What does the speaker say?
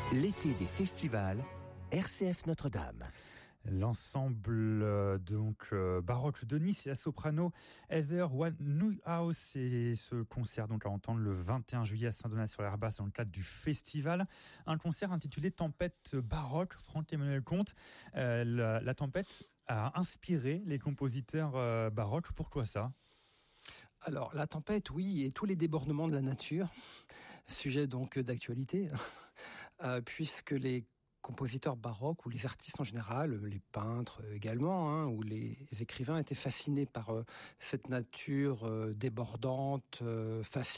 L'été des festivals, RCF Notre-Dame. L'ensemble baroque de Nice et la soprano Heather Van Nieuwhuis, et ce concert donc à entendre le 21 juillet à Saint-Donat-sur-l'Herbasse dans le cadre du festival, un concert intitulé Tempête baroque. Franck-Emmanuel Comte, la tempête a inspiré les compositeurs baroques. Pourquoi ça? Alors, la tempête, oui, et tous les débordements de la nature, sujet donc d'actualité, puisque les compositeurs baroques ou les artistes en général, les peintres également, ou les écrivains étaient fascinés par cette nature débordante, facile.